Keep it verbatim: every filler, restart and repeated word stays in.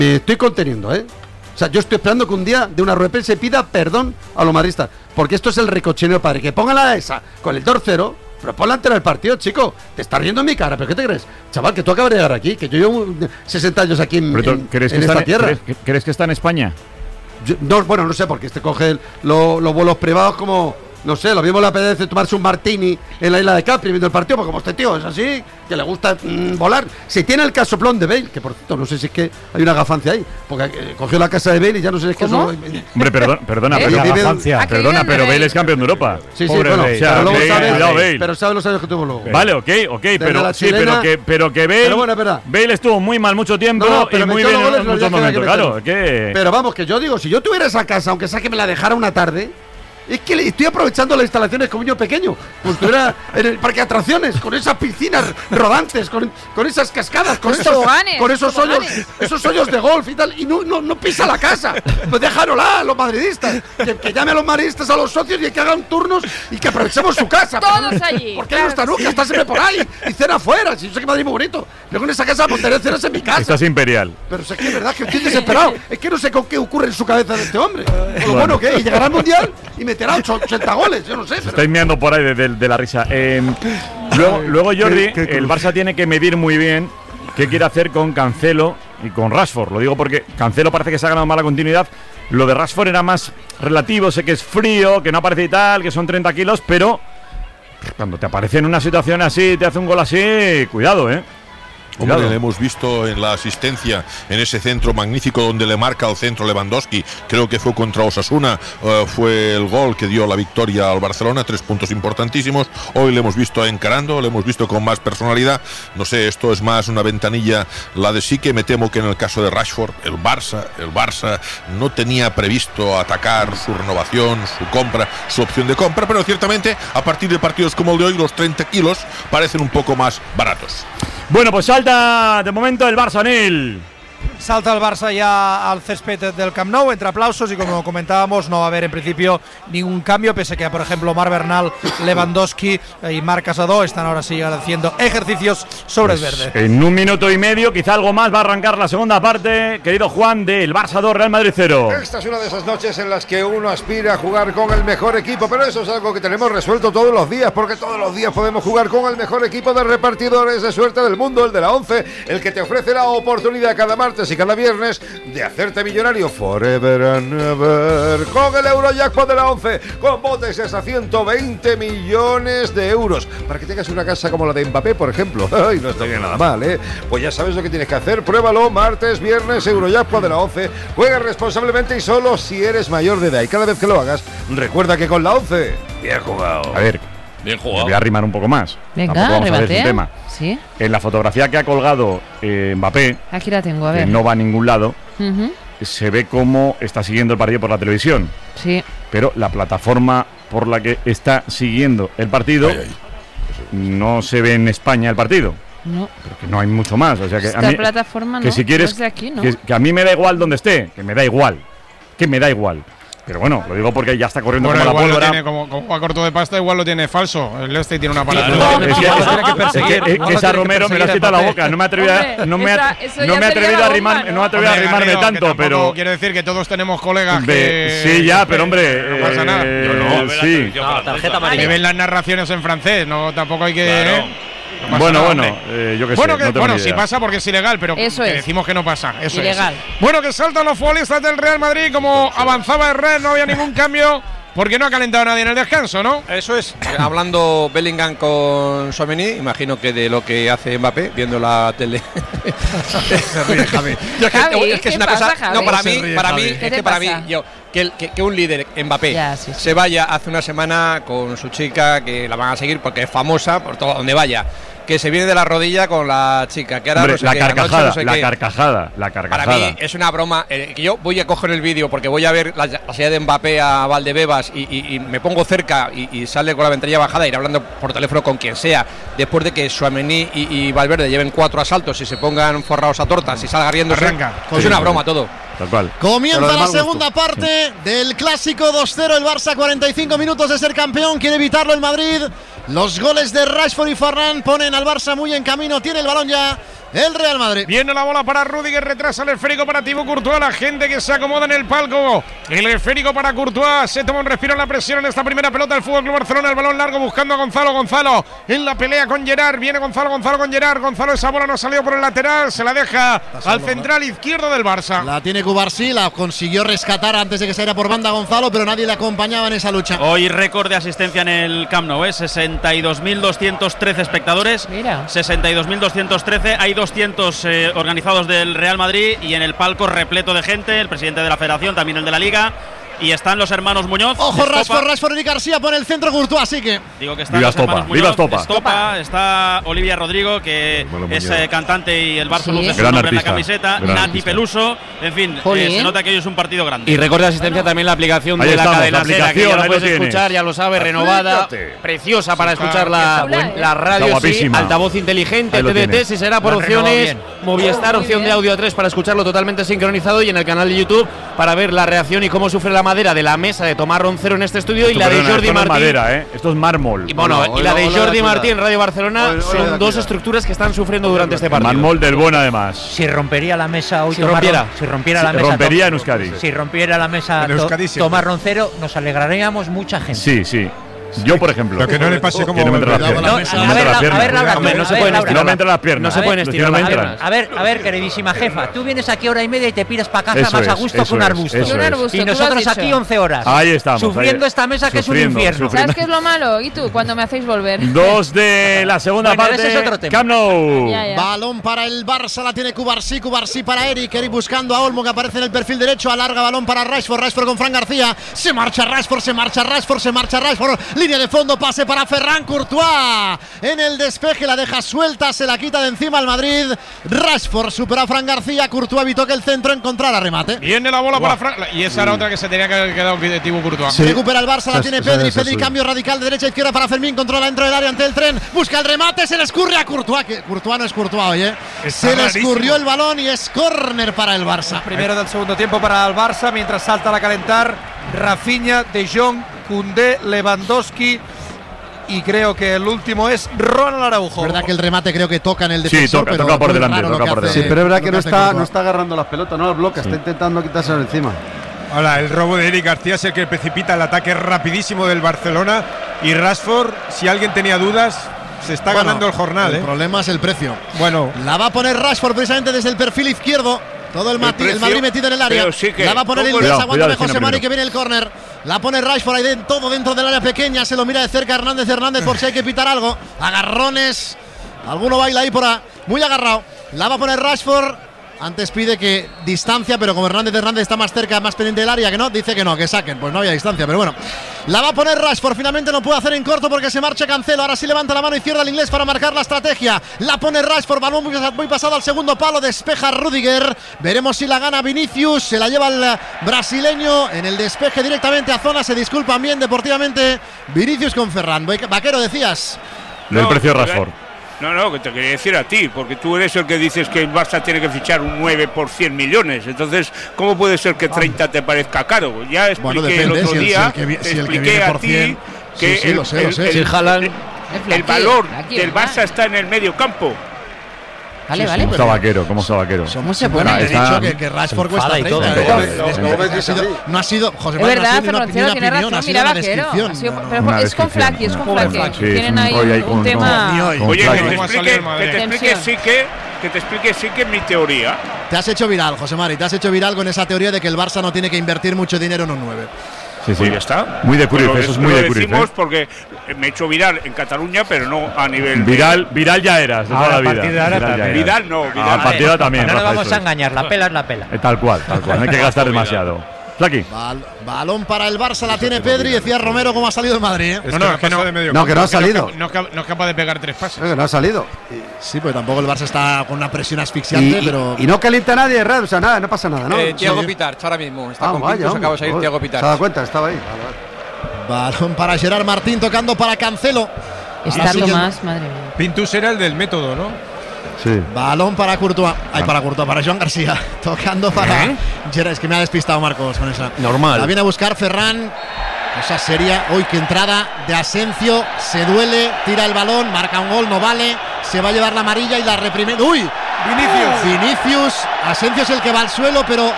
Me estoy conteniendo, ¿eh? O sea, yo estoy esperando que un día de una rueda de prensa se pida perdón a los madridistas, porque esto es el recochineo, padre. Que pongan la esa con el dos cero, pero ponla entera el partido, chico. Te estás riendo en mi cara, ¿pero qué te crees? Chaval, que tú acabas de llegar aquí, que yo llevo sesenta años aquí en, en, ¿crees en que esta está, tierra. ¿crees, ¿Crees que está en España? Yo, no, bueno, no sé, porque este coge el, lo, los vuelos privados como... No sé, lo mismo le apetece tomarse un martini en la isla de Capri viendo el partido, porque como este tío es así, que le gusta mmm, volar. Si tiene el casoplón de Bale, que por cierto, no sé si es que hay una gafancia ahí, porque eh, cogió la casa de Bale y ya no sé si es que ¿Cómo? eso... Hombre, perdón, perdona, ¿Eh? pero, gafancia. perdona, pero Bale es campeón de Europa. Sí, sí, Pobre bueno, Bale. o sea, pero luego Bale, sabes, cuidado, Bale. pero sabes los años que tuvo luego. Vale, ok, ok, pero sí, chilena, pero que, pero que Bale, pero bueno, espera. Bale estuvo muy mal mucho tiempo No, no, pero y muy metió bien los goles en los días muchos que había que momentos, meterlo. claro, que... Pero vamos, que yo digo, si yo tuviera esa casa, aunque sea que me la dejara una tarde, es que le estoy aprovechando las instalaciones como un niño pequeño. Pues estuviera en el parque de atracciones, con esas piscinas rodantes, con, con esas cascadas, con esos, toboganes, con esos hoyos, toboganes. esos hoyos de golf y tal, y no, no, no pisa la casa. Pues déjanosla, los madridistas. Que, que llame a los madridistas a los socios y que hagan turnos y que aprovechemos su casa. Todos allí. ¿Por qué Claro no está que nunca? sí. Está siempre por ahí. Y cena afuera. Si yo sé que Madrid es muy bonito. Luego en esa casa montaré cenas en mi casa. Estás imperial. Pero sé que es verdad que estoy desesperado. Es que no sé con qué ocurre en su cabeza de este hombre. Con lo bueno que es. Y llegará al Mundial y meterá ochenta goles. Yo no sé. Pero... Estáis meando por ahí de, de, de la risa. Eh, luego, luego, Jordi, qué- qué el Barça tiene que medir muy bien qué quiere hacer con Cancelo y con Rashford. Lo digo porque Cancelo parece que se ha ganado mala continuidad. Lo de Rashford era más relativo. Sé que es frío, que no aparece y tal, que son treinta kilos, pero cuando te aparece en una situación así, te hace un gol así, cuidado, ¿eh? Hombre, Cuidado. le hemos visto en la asistencia en ese centro magnífico donde le marca el centro Lewandowski, creo que fue contra Osasuna, uh, fue el gol que dio la victoria al Barcelona, tres puntos importantísimos. Hoy le hemos visto encarando, le hemos visto con más personalidad. No sé, esto es más una ventanilla la de sí, que me temo que en el caso de Rashford, el Barça, el Barça no tenía previsto atacar su renovación, su compra, su opción de compra, pero ciertamente a partir de partidos como el de hoy los treinta kilos parecen un poco más baratos. Bueno, pues salta de momento el Barça, Nil. Salta el Barça ya al césped del Camp Nou entre aplausos y como comentábamos no va a haber en principio ningún cambio, pese que por ejemplo Marc Bernal, Lewandowski y Marc Casado están ahora sí haciendo ejercicios sobre el verde. En un minuto y medio, quizá algo más, va a arrancar la segunda parte, querido Juan, del Barça dos, Real Madrid cero. Esta es una de esas noches en las que uno aspira a jugar con el mejor equipo, pero eso es algo que tenemos resuelto todos los días, porque todos los días podemos jugar con el mejor equipo de repartidores de suerte del mundo, el de la ONCE, el que te ofrece la oportunidad cada martes y cada viernes de hacerte millonario forever and ever con el Eurojackpot de la ONCE, con botes de hasta ciento veinte millones de euros para que tengas una casa como la de Mbappé, por ejemplo. Ay, no está bien nada mal, ¿eh? Pues ya sabes lo que tienes que hacer, pruébalo martes, viernes, Eurojackpot de la ONCE. Juega responsablemente y solo si eres mayor de edad, y cada vez que lo hagas recuerda que con la ONCE bien jugado. A ver, Bien me jugado. voy a arrimar un poco más. Venga, Tampoco vamos a ver ese rebatea. tema. Sí, En la fotografía que ha colgado eh, Mbappé, aquí la tengo, a que ver. no va a ningún lado, Ujú, se ve cómo está siguiendo el partido por la televisión. sí. Pero la plataforma por la que está siguiendo el partido Ay, ay. no se ve en España el partido. No. Porque no hay mucho más. O sea que Esta a mí, plataforma no. que si quieres, no es de aquí, ¿no? que, que a mí me da igual donde esté, que me da igual, que me da igual. Pero bueno, lo digo porque ya está corriendo Bueno, como la igual lo pólvora. tiene, como, como va corto de pasta, igual lo tiene falso. El este tiene una Claro. palabra. Es que, es que- es que- es que esa Romero me la has quitado la boca. No me he atrevido, a- Hombre, no me, esa- ha- eso no ya me he sería atrevido la a bomba, arrimar, ¿no? no me he atrevido a Hombre, arrimarme Garrido, que tanto, tampoco pero quiere decir que todos tenemos colegas Ve- que. sí, ya, pero hombre, no pasa nada. eh, Yo no, a ver la sí. televisión No, francesa. tarjeta Que amarilla. ven las narraciones en francés, no tampoco hay que. Claro. ¿eh? No pasa Bueno, nada, bueno, hombre. eh, yo qué Bueno, sé, que, no tengo bueno ni si idea. pasa porque es ilegal, pero Eso que es. decimos que no pasa. Eso Ilegal. es. Bueno, que saltan los futbolistas del Real Madrid, como avanzaba el Red, no había ningún cambio, porque no ha calentado nadie en el descanso, ¿no? Eso es, hablando Bellingham con Tchouaméni, imagino que de lo que hace Mbappé, viendo la tele. Se ríe Javi. Yo es que, Javi, es que es ¿qué una pasa, cosa. Javi? No, para Se mí, ríe, para Javi. mí, ¿Qué es te que para pasa? mí, yo, que, el- que, que un líder, Mbappé, Ya, sí, sí. se vaya hace una semana con su chica, que la van a seguir porque es famosa por todo donde vaya, que se viene de la rodilla con la chica, que ahora Hombre, no sé la qué, anoche carcajada, no sé la qué. carcajada, la carcajada. Para mí es una broma, eh, que yo voy a coger el vídeo porque voy a ver la, la salida de Mbappé a Valdebebas y, y- y me pongo cerca y, y sale con la ventanilla bajada, ir hablando por teléfono con quien sea, después de que Tchouaméni y, y Valverde lleven cuatro asaltos y se pongan forrados a tortas y salga riéndose. Arranca. Pues es una broma todo. Tal cual. Comienza Pero de la mal gusto. segunda parte del clásico dos cero. El Barça, cuarenta y cinco minutos de ser campeón. Quiere evitarlo el Madrid. Los goles de Rashford y Ferran ponen al Barça muy en camino. Tiene el balón ya el Real Madrid. Viene la bola para Rudiger, retrasa el esférico para Thibaut Courtois, la gente que se acomoda en el palco. El esférico para Courtois, se toma un respiro en la presión en esta primera pelota del Fútbol Club Barcelona, el balón largo buscando a Gonzalo, Gonzalo en la pelea con Gerard, viene Gonzalo, Gonzalo con Gerard, Gonzalo esa bola no ha salido por el lateral, se la deja al central izquierdo del Barça. La tiene Cubarsí, la consiguió rescatar antes de que se iera por banda Gonzalo, pero nadie le acompañaba en esa lucha. Hoy récord de asistencia en el Camp Nou, ¿eh? sesenta y dos mil doscientos trece espectadores. Mira. sesenta y dos mil doscientos trece, hay doscientos eh, organizados del Real Madrid y en el palco repleto de gente, el presidente de la Federación, también el de la Liga. Y están los hermanos Muñoz. Ojo, Rashford, Rashford y García por el centro Courtois, así que. Digo que están Viva los Estopa, hermanos Muñoz. viva Estopa. Estopa, está Olivia Rodrigo, que es eh, cantante y el Barça Sí. luce su Gran nombre en la artista, camiseta. gran Nati artista. Peluso. En fin, Jolín. eh, se nota que hoy es un partido grande. Y recuerda asistencia también la aplicación Ahí de la estamos, cadena la Sera, que ya aplicación, lo ahí puedes lo tienes. escuchar, ya lo sabes, renovada, Aplícate. preciosa para Está- escuchar la, está buena, la radio, Está sí, guapísima. altavoz inteligente, Ahí lo T D T, tienes. si será por Lo han renovado opciones, bien. Movistar, Muy opción bien. de audio a tres para escucharlo totalmente sincronizado y en el canal de YouTube para ver la reacción y cómo sufre la madera de la mesa de Tomás Roncero en este estudio y Esto, la de perdona, Jordi esto no es Martín. madera, ¿eh? Esto es mármol. Y bueno, Hola, y la de hola, Jordi hola, Martín en hola. Radio Barcelona Hola, hola, son hola, dos hola. estructuras que están sufriendo durante este partido. Mármol del bueno, además. Si rompería la mesa hoy Si Tomás rompiera. Ron- si rompiera la Si mesa rompería To- en Euskadi. si rompiera la mesa En To- Euskadi siempre. Tomás Roncero, nos alegraríamos mucha gente. Sí, sí. Yo, por ejemplo. Lo que no le pase como Que no me entra las Cuidado con piernas. la No, mesa. No a me ver, entra las a ver, piernas. Laura, Hombre, no a se ver, pueden Laura. No me entran las piernas. No se pueden Los que estirar no me las entran. piernas. A ver, a ver, queridísima jefa, tú vienes aquí hora y media y te piras para casa Eso más a es, gusto eso que un es, arbusto. eso Que un es. arbusto, Y tú lo has nosotros dicho. aquí once horas. Ahí estamos. Sufriendo ahí. esta mesa que Sufriendo, es un infierno. sufriendo. ¿Sabes qué es lo malo? ¿Y tú? Cuando me hacéis volver. Dos de la segunda Bueno, parte. ese es otro tema. Camp Nou. Ya, ya. Balón para el Barça, la tiene Cubarsí, Cubarsí para Eric, Eric buscando a Olmo que aparece en el perfil derecho, alarga balón para Rashford, Rashford con Fran García, se marcha Rashford, se marcha Rashford, se marcha Rashford, línea de fondo, pase para Ferran Courtois, en el despeje la deja suelta, se la quita de encima al Madrid, Rashford supera a Fran García, Courtois evitó que el centro encontrara remate. Viene la bola para Fran. Y esa era otra que se tenía que haber quedado de Thibaut Courtois. Sí. Recupera el Barça, la Esa- tiene esa Pedri, es la Pedri suya. cambio radical de derecha a izquierda para Fermín, controla dentro del área ante el tren, busca el remate, se le escurre a Courtois, que Courtois no es Courtois hoy, ¿eh? Está se le rarísimo. escurrió el balón y es córner para el Barça. Primero del segundo tiempo para el Barça, mientras salta a calentar Rafinha, De Jong, Koundé, Lewandowski y creo que el último es Ronald Araujo. Verdad que el remate creo que toca en el Sí, defensor, toca, pero toca por muy delante, raro lo toca que por hace- delante. Sí, pero es verdad lo que no hace está, Courtois. no está agarrando las pelotas, no las bloquea, está intentando quitárselo encima. Ahora, el robo de Eric García es el que precipita el ataque rapidísimo del Barcelona. Y Rashford, si alguien tenía dudas, se está Bueno, ganando el jornal. El ¿eh? problema es el precio. Bueno, La va a poner Rashford precisamente desde el perfil izquierdo. Todo el, Mati- el precio, Madrid metido en el área. pero sí que- la va a poner el ¿cómo? inglés, Cuidado, aguántame cuidado, José Mari primero. que viene el córner. La pone Rashford ahí de, todo dentro del área pequeña. Se lo mira de cerca Hernández Hernández por si hay que pitar algo. Agarrones. Alguno baila ahí por ahí. Muy agarrado. La va a poner Rashford. Antes pide que distancia, pero como Hernández Hernández está más cerca, más pendiente del área, que no, dice que no, que saquen. Pues no había distancia, pero bueno. La va a poner Rashford, finalmente no puede hacer en corto porque se marcha Cancelo. Ahora sí levanta la mano izquierda el inglés para marcar la estrategia. La pone Rashford, balón muy, muy pasado al segundo palo, despeja Rudiger. Veremos si la gana Vinicius, se la lleva el brasileño en el despeje directamente a zona. Se disculpan bien deportivamente Vinicius con Ferran. Vaquero, decías. Del No, precio de pero- Rashford. No, no, que te quería decir a ti, porque tú eres el que dices que el Barça tiene que fichar un nueve por cien millones. Entonces, ¿cómo puede ser que treinta te parezca caro? Ya expliqué Bueno, el depende, otro si el- si día, el que vi- te si el que expliqué viene a por ti cien, que sí, sí, lo sé, lo sé. el- Si el Haaland- el- Aquí, el valor aquí, del ¿verdad? Barça está en el medio campo. Vale, Sí, vale. ¿Cómo está vaquero? ¿Cómo está vaquero? Somos se bueno, pone? he Está- dicho que, que Rashford cuesta enfada y todo. treinta. Pero, ¿eh? pero, Es que ¿cómo no ves ha eso sido- ahí? no ha sido José Es Manuel, verdad, no ha sido ni una, Fernández ni una tiene opinión, ha razón. sido Mira, una vaquero. descripción. Ha sido- No, no, pero Una es con descripción, Flaky, es con una- Flaky. Sí, es Tienen un ahí rollo ahí un, con- un tema. Ni hoy. con Oye, Flaky. que te ¿Cómo ha salido explique, el Madrid? que te explique Tensión. sí que, que te explique sí que mi teoría. Te has hecho viral, José Mari, te has hecho viral con esa teoría de que el Barça no tiene que invertir mucho dinero en un nueve. Sí, sí. Pues ya está. Muy de Cruyff, Pero eso es lo muy de Cruyff. decimos ¿eh? porque me he hecho viral en Cataluña, pero no a nivel de- Viral, viral ya eras, de toda Ahora, la a vida. partir de ahora Viral ya también. eras. Vidal no, Vidal. Ah, a partir de ahora también. No nos Rafa, vamos eso a es. engañar, la pela es la pela. Eh, Tal cual, tal cual. No hay que gastar demasiado. Flaky. Bal- balón para el Barça, la tiene Pedri, decía Romero cómo ha salido el Madrid. ¿eh? es No, que no, no es que pasa no. de medio No, que no ha Que no es salido. cap- No es cap- no es capaz de pegar tres pases. Eh, que no ha salido. Sí, pues tampoco el Barça está con una presión Y, asfixiante, y- pero y no calienta a nadie, Red, o sea, nada, no pasa nada, ¿no? Eh, Thiago Sí. Pitar, ahora mismo. Está Ah, con vaya, Pintus, hombre. acaba de salir Joder, Thiago Se ha Pitar. dado cuenta, estaba ahí. Vale, vale. balón para Gerard Martín tocando para Cancelo. Está Así que- Tomás, madre mía. Pintus era el del método, ¿no? Sí. Balón para Courtois. Ay, para Courtois, para Joan García. Tocando para ¿Eh? Gerard. Es que me ha despistado Marcos con esa. Normal. La viene a buscar Ferran. Cosa seria. Hoy que entrada de Asencio. Se duele, tira el balón, marca un gol, no vale. Se va a llevar la amarilla y la reprime. ¡Uy! Vinicius. Vinicius, Asensio es el que va al suelo, pero